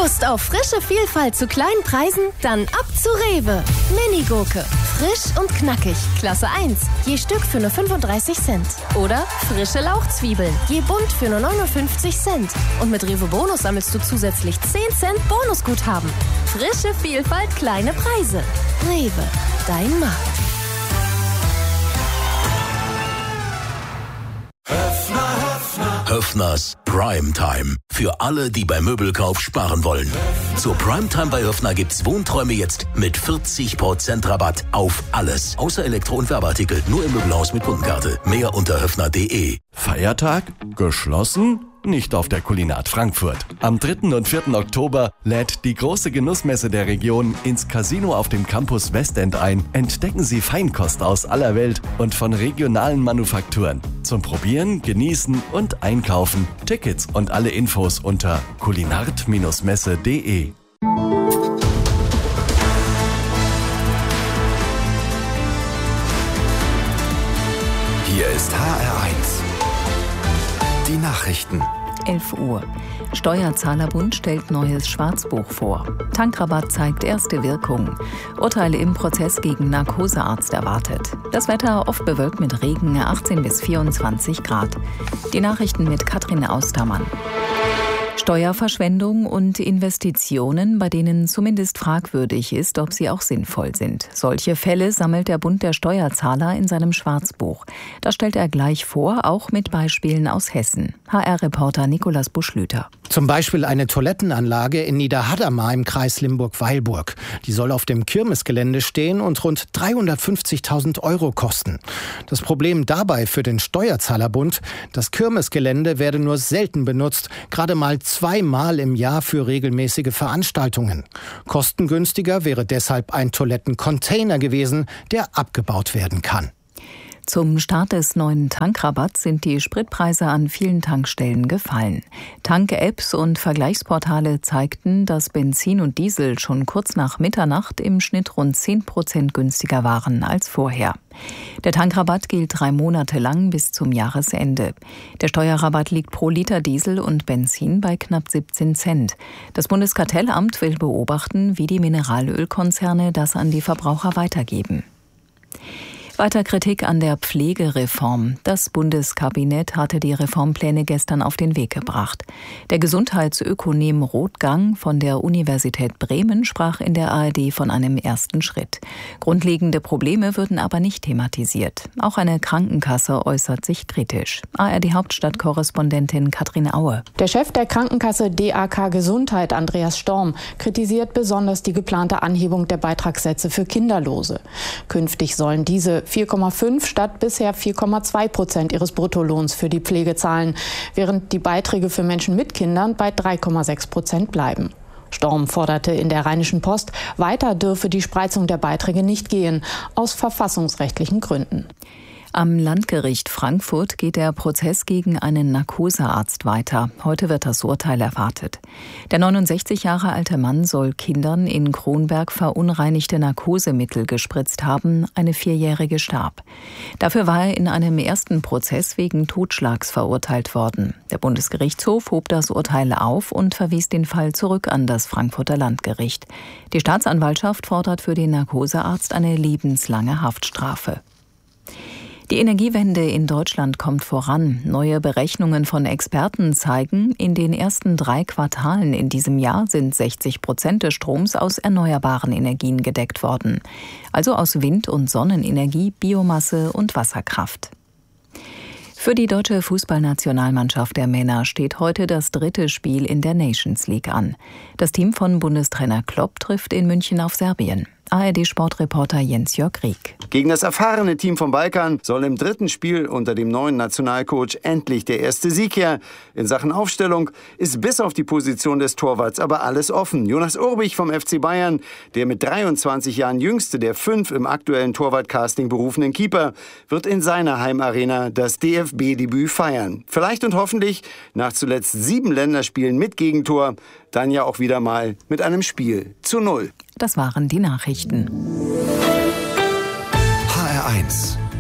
Lust auf frische Vielfalt zu kleinen Preisen? Dann ab zu Rewe. Mini-Gurke. Frisch und knackig. Klasse 1. Je Stück für nur 35 Cent. Oder frische Lauchzwiebeln. Je bunt für nur 59 Cent. Und mit Rewe Bonus sammelst du zusätzlich 10 Cent Bonusguthaben. Frische Vielfalt, kleine Preise. Rewe. Dein Markt. Höffners Primetime. Für alle, die beim Möbelkauf sparen wollen. Zur Primetime bei Höffner gibt's Wohnträume jetzt mit 40% Rabatt auf alles. Außer Elektro- und Werbeartikel. Nur im Möbelhaus mit Kundenkarte. Mehr unter höffner.de. Feiertag? Geschlossen? Nicht auf der Kulinat Frankfurt. Am 3. und 4. Oktober lädt die große Genussmesse der Region ins Casino auf dem Campus Westend ein. Entdecken Sie Feinkost aus aller Welt und von regionalen Manufakturen. Zum Probieren, Genießen und Einkaufen. Tickets und alle Infos unter kulinart-messe.de. Hier ist HR1. Die Nachrichten. 11 Uhr. Steuerzahlerbund stellt neues Schwarzbuch vor. Tankrabatt zeigt erste Wirkung. Urteile im Prozess gegen Narkosearzt erwartet. Das Wetter oft bewölkt mit Regen, 18 bis 24 Grad. Die Nachrichten mit Katrin Austermann. Steuerverschwendung und Investitionen, bei denen zumindest fragwürdig ist, ob sie auch sinnvoll sind. Solche Fälle sammelt der Bund der Steuerzahler in seinem Schwarzbuch. Das stellt er gleich vor, auch mit Beispielen aus Hessen. HR-Reporter Nikolaus Buschlüter. Zum Beispiel eine Toilettenanlage in Niederhadamar im Kreis Limburg-Weilburg. Die soll auf dem Kirmesgelände stehen und rund 350.000 € kosten. Das Problem dabei für den Steuerzahlerbund: Das Kirmesgelände werde nur selten benutzt, gerade mal 2-mal im Jahr für regelmäßige Veranstaltungen. Kostengünstiger wäre deshalb ein Toilettencontainer gewesen, der abgebaut werden kann. Zum Start des neuen Tankrabatts sind die Spritpreise an vielen Tankstellen gefallen. Tank-Apps und Vergleichsportale zeigten, dass Benzin und Diesel schon kurz nach Mitternacht im Schnitt rund 10% günstiger waren als vorher. Der Tankrabatt gilt 3 Monate lang bis zum Jahresende. Der Steuerrabatt liegt pro Liter Diesel und Benzin bei knapp 17 Cent. Das Bundeskartellamt will beobachten, wie die Mineralölkonzerne das an die Verbraucher weitergeben. Weiter Kritik an der Pflegereform. Das Bundeskabinett hatte die Reformpläne gestern auf den Weg gebracht. Der Gesundheitsökonom Rothgang von der Universität Bremen sprach in der ARD von einem ersten Schritt. Grundlegende Probleme würden aber nicht thematisiert. Auch eine Krankenkasse äußert sich kritisch. ARD-Hauptstadtkorrespondentin Katrin Aue. Der Chef der Krankenkasse DAK Gesundheit, Andreas Storm, kritisiert besonders die geplante Anhebung der Beitragssätze für Kinderlose. Künftig sollen diese 4,5 statt bisher 4,2% ihres Bruttolohns für die Pflege zahlen, während die Beiträge für Menschen mit Kindern bei 3,6% bleiben. Storm forderte in der Rheinischen Post, weiter dürfe die Spreizung der Beiträge nicht gehen, aus verfassungsrechtlichen Gründen. Am Landgericht Frankfurt geht der Prozess gegen einen Narkosearzt weiter. Heute wird das Urteil erwartet. Der 69 Jahre alte Mann soll Kindern in Kronberg verunreinigte Narkosemittel gespritzt haben. Eine 4-Jährige starb. Dafür war er in einem ersten Prozess wegen Totschlags verurteilt worden. Der Bundesgerichtshof hob das Urteil auf und verwies den Fall zurück an das Frankfurter Landgericht. Die Staatsanwaltschaft fordert für den Narkosearzt eine lebenslange Haftstrafe. Die Energiewende in Deutschland kommt voran. Neue Berechnungen von Experten zeigen, in den ersten 3 Quartalen in diesem Jahr sind 60% des Stroms aus erneuerbaren Energien gedeckt worden. Also aus Wind- und Sonnenenergie, Biomasse und Wasserkraft. Für die deutsche Fußballnationalmannschaft der Männer steht heute das 3. Spiel in der Nations League an. Das Team von Bundestrainer Klopp trifft in München auf Serbien. ARD-Sportreporter Jens-Jörg Rieck. Gegen das erfahrene Team vom Balkan soll im 3. Spiel unter dem neuen Nationalcoach endlich der erste Sieg her. In Sachen Aufstellung ist bis auf die Position des Torwarts aber alles offen. Jonas Urbich vom FC Bayern, der mit 23 Jahren jüngste der 5 im aktuellen Torwart-Casting berufenen Keeper, wird in seiner Heimarena das DFB-Debüt feiern. Vielleicht und hoffentlich nach zuletzt 7 Länderspielen mit Gegentor, dann ja auch wieder mal mit einem Spiel zu 0. Das waren die Nachrichten. HR1,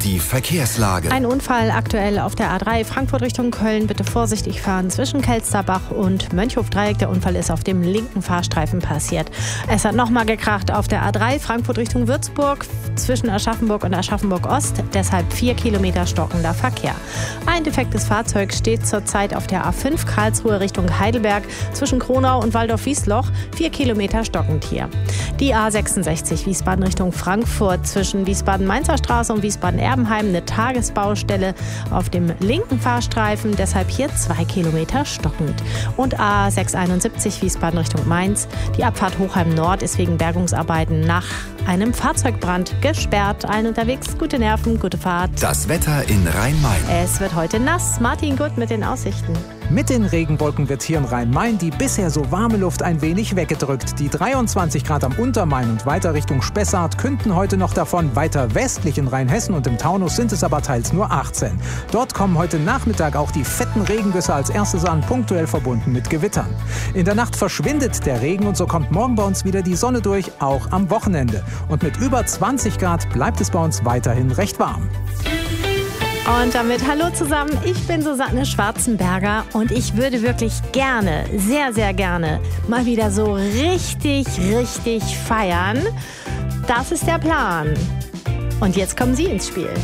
Die Verkehrslage. Ein Unfall aktuell auf der A3 Frankfurt Richtung Köln. Bitte vorsichtig fahren zwischen Kelsterbach und Mönchhof-Dreieck. Der Unfall ist auf dem linken Fahrstreifen passiert. Es hat nochmal gekracht auf der A3 Frankfurt Richtung Würzburg zwischen Aschaffenburg und Aschaffenburg-Ost. Deshalb 4 Kilometer stockender Verkehr. Ein defektes Fahrzeug steht zurzeit auf der A5 Karlsruhe Richtung Heidelberg zwischen Kronau und Waldorf-Wiesloch. 4 Kilometer stockend hier. Die A66 Wiesbaden Richtung Frankfurt zwischen Wiesbaden-Mainzer Straße und Wiesbaden-Erbenheim eine Tagesbaustelle auf dem linken Fahrstreifen, deshalb hier 2 Kilometer stockend. Und A671 Wiesbaden Richtung Mainz. Die Abfahrt Hochheim Nord ist wegen Bergungsarbeiten nach einem Fahrzeugbrand gesperrt. Allen unterwegs, gute Nerven, gute Fahrt. Das Wetter in Rhein-Main. Es wird heute nass. Martin Gut mit den Aussichten. Mit den Regenwolken wird hier im Rhein-Main die bisher so warme Luft ein wenig weggedrückt. Die 23 Grad am Untermain und weiter Richtung Spessart künden heute noch davon. Weiter westlich in Rheinhessen und im Taunus sind es aber teils nur 18. Dort kommen heute Nachmittag auch die fetten Regengüsse als erstes an, punktuell verbunden mit Gewittern. In der Nacht verschwindet der Regen und so kommt morgen bei uns wieder die Sonne durch, auch am Wochenende. Und mit über 20 Grad bleibt es bei uns weiterhin recht warm. Und damit hallo zusammen, ich bin Susanne Schwarzenberger und ich würde wirklich gerne, sehr, sehr gerne mal wieder so richtig feiern. Das ist der Plan. Und jetzt kommen Sie ins Spiel.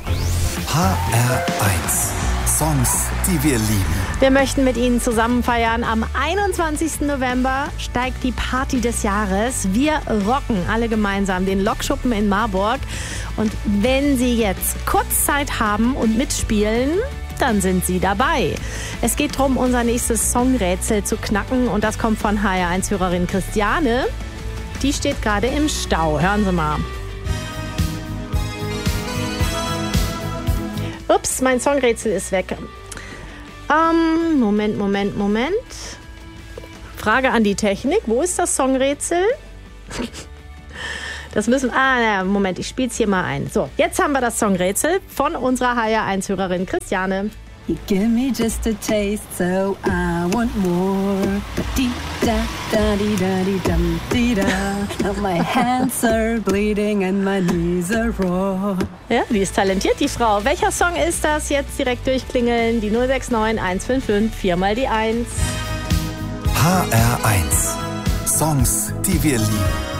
HR1. Songs, die wir lieben. Wir möchten mit Ihnen zusammen feiern. Am 21. November steigt die Party des Jahres. Wir rocken alle gemeinsam den Lokschuppen in Marburg. Und wenn Sie jetzt kurz Zeit haben und mitspielen, dann sind Sie dabei. Es geht darum, unser nächstes Songrätsel zu knacken. Und das kommt von HR1-Hörerin Christiane. Die steht gerade im Stau. Hören Sie mal. Ups, mein Songrätsel ist weg. Moment. Frage an die Technik. Wo ist das Songrätsel? Das müssen... Moment, ich spiele es hier mal ein. So, jetzt haben wir das Songrätsel von unserer HR1-Hörerin Christiane. You give me just a taste, so I want more. Di-da-da-di-da-di-dum-di-da. My hands are bleeding and my knees are raw. Ja, die ist talentiert, die Frau. Welcher Song ist das? Jetzt direkt durchklingeln. Die 069 155 4 mal die 1. HR1. Songs, die wir lieben.